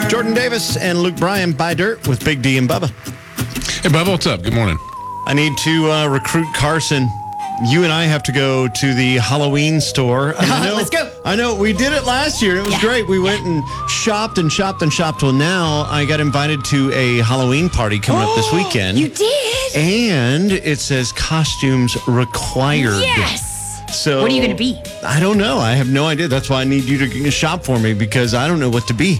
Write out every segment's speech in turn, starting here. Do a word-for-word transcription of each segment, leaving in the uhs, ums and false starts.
Jordan Davis and Luke Bryan, Buy Dirt with Big D and Bubba. Hey, Bubba, what's up? Good morning. I need to uh, recruit Carson. You and I have to go to the Halloween store. I know, Let's go. I know. We did it last year. It was Yeah. great. We went and shopped and shopped and shopped. Well, now I got invited to a Halloween party coming up this weekend. You did? And it says costumes required. Yes. So What are you going to be? I don't know. I have no idea. That's why I need you to shop for me because I don't know what to be.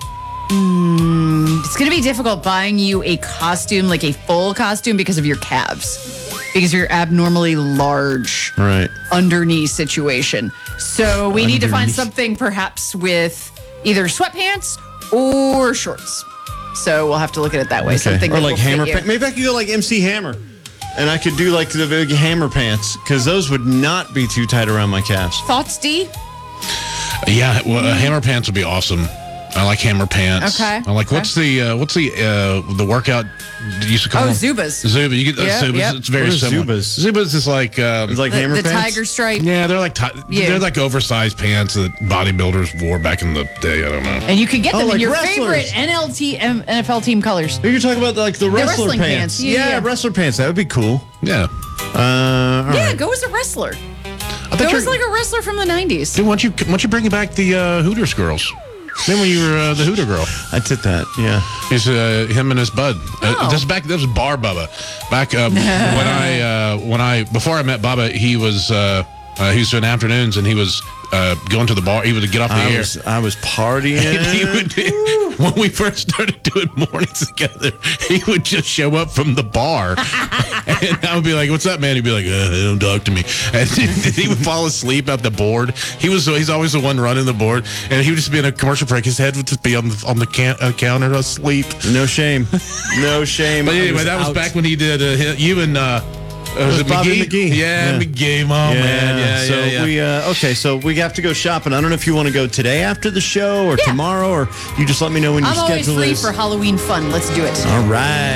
Mm, it's going to be difficult buying you a costume, like a full costume, because of your calves. Because you're abnormally large Right. underneath situation. So we need to find Underneath. something perhaps with either sweatpants or shorts. So we'll have to look at it that way. Okay. Something Or that like will fit hammer you. pants. Maybe I could go like M C Hammer. And I could do like the big hammer pants because those would not be too tight around my calves. Thoughts, D? Yeah, well, uh, hammer pants would be awesome. I like hammer pants. Okay, I like okay. what's the uh, what's the uh, the workout you used to call Oh, them? Zubas. Zuba. You get uh, Yep, Zubas. yep. It's very What is similar. Zubas? Zubas is like um, It's like The, hammer the pants. tiger stripe. yeah, they're like ti- Yeah. they're like oversized pants that bodybuilders wore back in the day. I don't know. And you can get Oh, them like in your wrestlers. favorite N L T, M- N F L team colors. You're talking about like the wrestler wrestling pants. pants. Yeah, yeah. wrestler pants. That would be cool. Yeah. Uh, all Yeah, right. go as a wrestler. I thought Go you as were- like a wrestler from the nineties. Dude, why don't you why don't you bring back the uh, Hooters girls? Then when you were uh, the Hooter girl, I did that. Yeah. he's uh, him and his bud. Uh, Oh. this back that was Bar Bubba. Back um, when I uh, when I before I met Bubba, he was uh, uh, he was doing afternoons and he was uh, going to the bar. He would get off the I air. was, I was partying. And he would, when we first started doing mornings together, he would just show up from the bar, and I would be like, "What's up, man?" He'd be like, uh, "Don't talk to me," and he would fall asleep at the board. He was he's always the one running the board, and he would just be in a commercial break. His head would just be on the on the can, uh, counter asleep. No shame. No shame. But I anyway, that was out. back when he did uh, you and. Uh, uh, was was it Bobby McGee? McGee. Yeah, Yeah. McGee. Oh man, yeah, so yeah, yeah. we uh, okay. So we have to go shopping. I don't know if you want to go today after the show or Yeah. tomorrow, or you just let me know when your I'm always schedule free is. for Halloween fun. Let's do it. All right.